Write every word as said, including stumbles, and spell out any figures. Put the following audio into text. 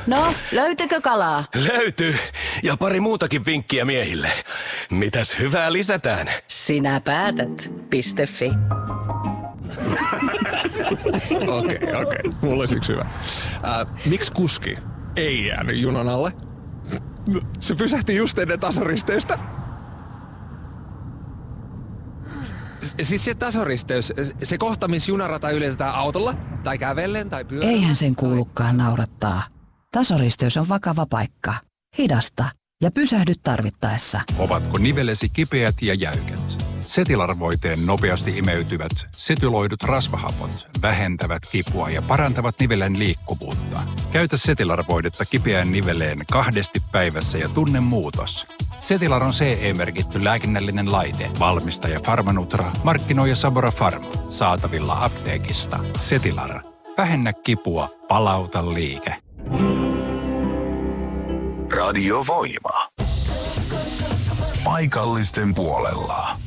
No, löytyykö kalaa? Löytyy. Ja pari muutakin vinkkiä miehille. Mitäs hyvää lisätään? Sinä päätät. Piste fi. Okei, okei. Okay, okay. Mulla olisi yksi hyvä. Äh, miksi kuski ei jäänyt junan alle? Se pysähti just ennen tasoristeistä. Siis se tasoristeys, se kohta, missä junarata ylitetään autolla, tai kävellen, tai pyörällä. Eihän sen kuulukaan naurattaa. Tasoristeys on vakava paikka. Hidasta ja pysähdy tarvittaessa. Ovatko nivelesi kipeät ja jäykät? Setilar-voiteen nopeasti imeytyvät setyloidut rasvahapot vähentävät kipua ja parantavat nivelen liikkuvuutta. Käytä Setilar-voidetta kipeään niveleen kahdesti päivässä ja tunne muutos. Setilar on C E-merkitty lääkinnällinen laite. Valmistaja Pharmanutra, markkinoija Sabora Pharma. Saatavilla apteekista. Setilar. Vähennä kipua, palauta liike. Radio Voima. Paikallisten puolella.